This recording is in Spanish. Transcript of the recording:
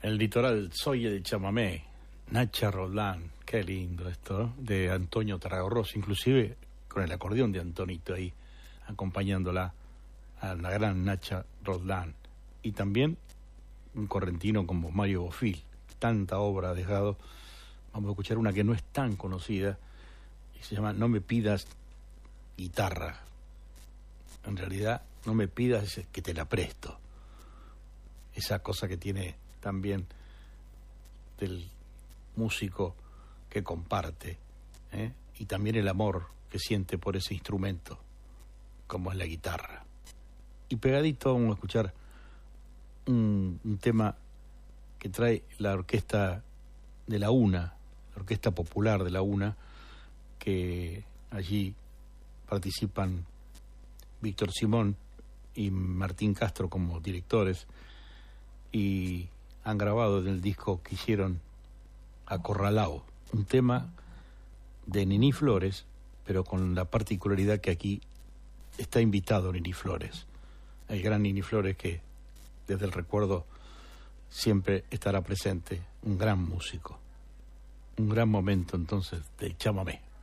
El litoral Soy el chamamé, Nacha Roldán, qué lindo esto, ¿no? De Antonio Tarragorros, inclusive con el acordeón de Antonito ahí, acompañándola a la gran Nacha Roldán. Y también un correntino como Mario Bofill, tanta obra ha dejado. Vamos a escuchar una que no es tan conocida, y se llama No me pidas guitarra. En realidad, no me pidas que te la presto. Esa cosa que tiene también del músico que comparte, y también el amor que siente por ese instrumento, como es la guitarra. Y pegadito vamos a escuchar un tema que trae la orquesta de la UNA, la Orquesta Popular de la UNA, que allí participan Víctor Simón y Martín Castro como directores, y han grabado en el disco que hicieron Acorralao, un tema de Nini Flores, pero con la particularidad que aquí está invitado Nini Flores, el gran Nini Flores, que desde el recuerdo siempre estará presente, un gran músico. Un gran momento entonces del chamamé.